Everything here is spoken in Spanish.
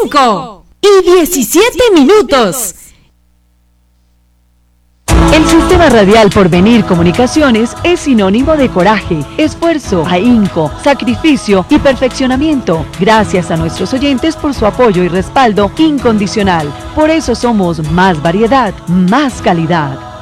5:17. El Sistema Radial Porvenir Comunicaciones es sinónimo de coraje, esfuerzo, ahínco, sacrificio y perfeccionamiento. Gracias a nuestros oyentes por su apoyo y respaldo incondicional. Por eso somos más variedad, más calidad.